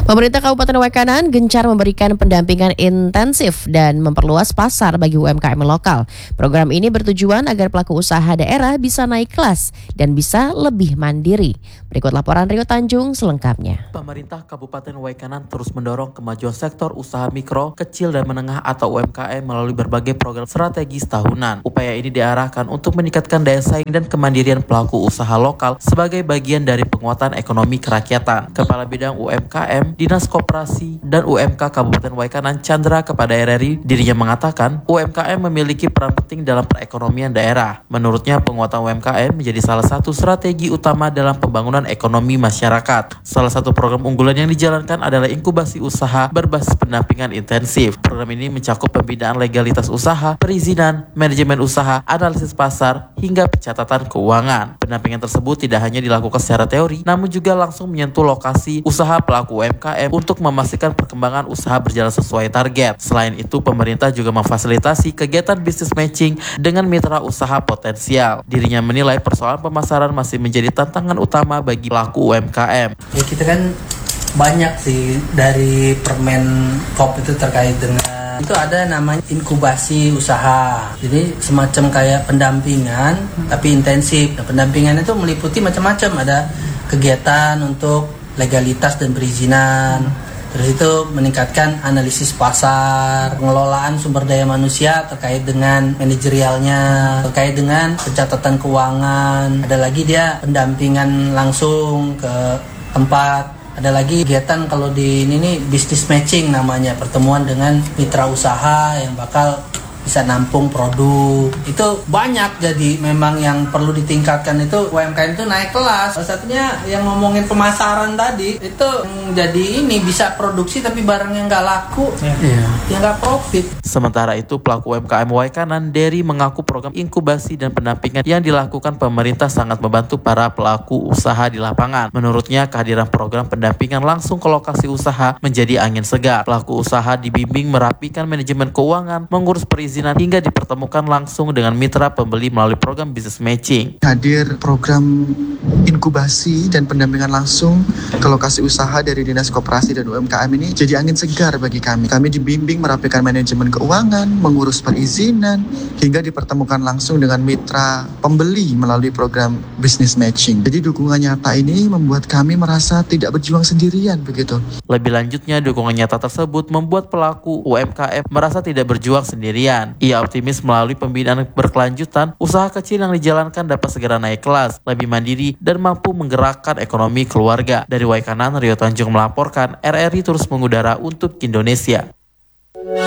Pemerintah Kabupaten Waikanan gencar memberikan pendampingan intensif dan memperluas pasar bagi UMKM lokal. Program ini bertujuan agar pelaku usaha daerah bisa naik kelas dan bisa lebih mandiri. Berikut laporan Rio Tanjung selengkapnya. Pemerintah Kabupaten Waikanan terus mendorong kemajuan sektor usaha mikro, kecil dan menengah atau UMKM melalui berbagai program strategis tahunan. Upaya ini diarahkan untuk meningkatkan daya saing dan kemandirian pelaku usaha lokal sebagai bagian dari penguatan ekonomi kerakyatan. Kepala Bidang UMKM Dinas Koperasi dan UMK Kabupaten Waikanan Chandra kepada RRI, dirinya mengatakan UMKM memiliki peran penting dalam perekonomian daerah. Menurutnya penguatan UMKM menjadi salah satu strategi utama dalam pembangunan ekonomi masyarakat. Salah satu program unggulan yang dijalankan adalah inkubasi usaha berbasis pendampingan intensif. Program ini mencakup pembinaan legalitas usaha, perizinan, manajemen usaha, analisis pasar, hingga pencatatan keuangan. Pendampingan tersebut tidak hanya dilakukan secara teori, namun juga langsung menyentuh lokasi usaha pelaku UMKM untuk memastikan perkembangan usaha berjalan sesuai target. Selain itu, pemerintah juga memfasilitasi kegiatan bisnis matching dengan mitra usaha potensial. Dirinya menilai persoalan pemasaran masih menjadi tantangan utama bagi pelaku UMKM. Ya, kita kan banyak sih dari Permen KOP itu terkait dengan itu ada namanya inkubasi usaha. Jadi semacam kayak pendampingan tapi intensif. Nah, pendampingan itu meliputi macam-macam, ada kegiatan untuk legalitas dan perizinan. Terus itu meningkatkan analisis pasar, pengelolaan sumber daya manusia terkait dengan manajerialnya, terkait dengan pencatatan keuangan. Ada lagi dia pendampingan langsung ke tempat. Ada lagi kegiatan kalau di ini business matching namanya, pertemuan dengan mitra usaha yang bakal bisa nampung produk. Itu banyak, jadi memang yang perlu ditingkatkan itu UMKM itu naik kelas. Salah satunya yang ngomongin pemasaran tadi, itu jadi ini bisa produksi tapi barangnya nggak laku, ya nggak profit. Sementara itu pelaku UMKM Waikanan, Dery, mengaku program inkubasi dan pendampingan yang dilakukan pemerintah sangat membantu para pelaku usaha di lapangan. Menurutnya kehadiran program pendampingan langsung ke lokasi usaha menjadi angin segar. Pelaku usaha dibimbing merapikan manajemen keuangan, mengurus perizinan, hingga dipertemukan langsung dengan mitra pembeli melalui program business matching. Hadir program inkubasi dan pendampingan langsung ke lokasi usaha dari Dinas Koperasi dan UMKM ini jadi angin segar bagi kami. Kami dibimbing merapikan manajemen keuangan, mengurus perizinan, hingga dipertemukan langsung dengan mitra pembeli melalui program business matching. Jadi dukungan nyata ini membuat kami merasa tidak berjuang sendirian begitu. Lebih lanjutnya, dukungan nyata tersebut membuat pelaku UMKM merasa tidak berjuang sendirian. Ia optimis melalui pembinaan berkelanjutan, usaha kecil yang dijalankan dapat segera naik kelas, lebih mandiri, dan mampu menggerakkan ekonomi keluarga. Dari Waikanan, Rio Tanjung melaporkan, RRI terus mengudara untuk Indonesia.